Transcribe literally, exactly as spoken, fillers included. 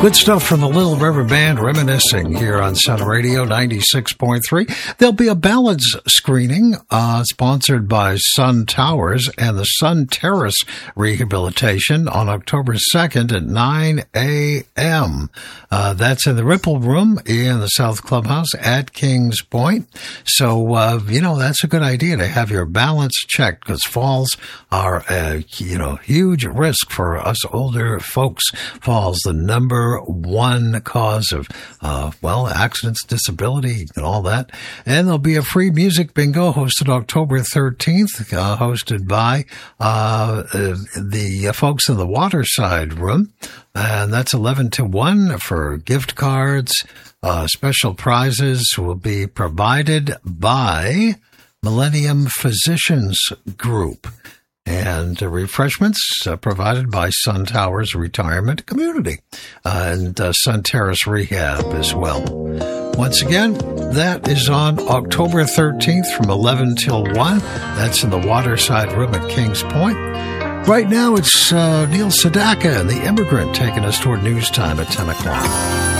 Good stuff from the Little River Band reminiscing here on Center Radio ninety-six point three. There'll be a ballads screening uh, sponsored by Sun Towers and the Sun Terrace Rehabilitation on October second at nine a.m. Uh, that's in the Ripple Room in the South Clubhouse at Kings Point. So, uh, you know, that's a good idea to have your balance checked because falls are a, you know, huge risk for us older folks. Falls the number one cause of, uh, well, accidents, disability, and all that. And there'll be a free music bingo hosted October thirteenth, uh, hosted by uh, the folks in the Waterside Room. And that's eleven to one for gift cards. Uh, special prizes will be provided by Millennium Physicians Group. And uh, refreshments uh, provided by Sun Towers Retirement Community uh, and uh, Sun Terrace Rehab as well. Once again, that is on October thirteenth from eleven till one. That's in the Waterside Room at Kings Point. Right now, it's uh, Neil Sedaka and the Immigrant taking us toward news time at ten o'clock.